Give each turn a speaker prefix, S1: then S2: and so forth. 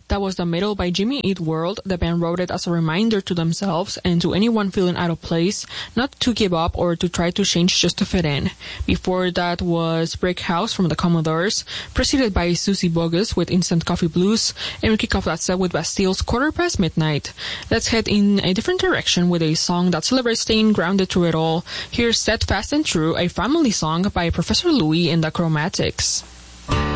S1: That was The Middle by Jimmy Eat World. The band wrote it as a reminder to themselves and to anyone feeling out of place not to give up or to try to change just to fit in. Before that was Brick House from the Commodores, preceded by Susie Bogus with Instant Coffee Blues, and we kick off that set with Bastille's Quarter Past Midnight. Let's head in a different direction with a song that celebrates staying grounded through it all. Here's Steadfast and True, a family song by Professor Louie and the Chromatics.